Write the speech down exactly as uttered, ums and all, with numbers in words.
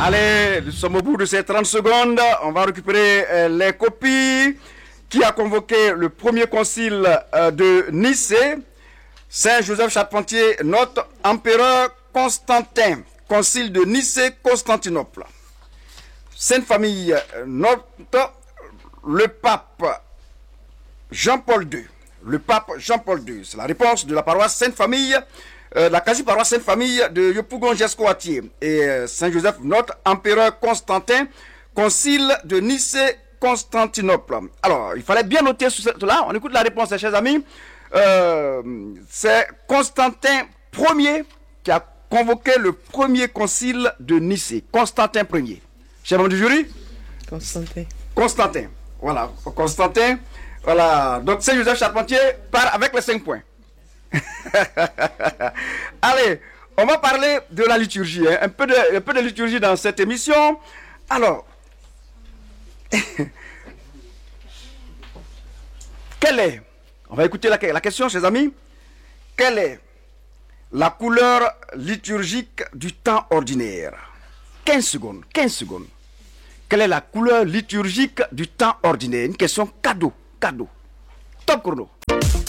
Allez, nous sommes au bout de ces trente secondes. On va récupérer euh, les copies. Qui a convoqué le premier concile euh, de Nicée? Saint Joseph Charpentier, notre empereur Constantin. Concile de Nicée, Constantinople. Sainte Famille, notre, le pape Jean-Paul deux. Le pape Jean-Paul deux. C'est la réponse de la paroisse Sainte Famille, euh, la quasi-paroisse Sainte Famille de Yopougon-Jescoatier. Et euh, Saint Joseph, notre empereur Constantin, concile de Nicée, Constantinople. Alors, il fallait bien noter cela. On écoute la réponse, chers amis. Euh, c'est Constantin Ier qui a convoqué le premier concile de Nicée. Constantin Ier. Chers membres du jury? Constantin. Constantin. Voilà. Constantin. Voilà. Donc, Saint Joseph Charpentier part avec les cinq points. Allez, on va parler de la liturgie. Hein. Un, peu de, un peu de liturgie dans cette émission. Alors, quelle est, on va écouter la, la question, chers amis, quelle est la couleur liturgique du temps ordinaire? quinze secondes, quinze secondes. Quelle est la couleur liturgique du temps ordinaire? Une question cadeau, cadeau. Top chrono.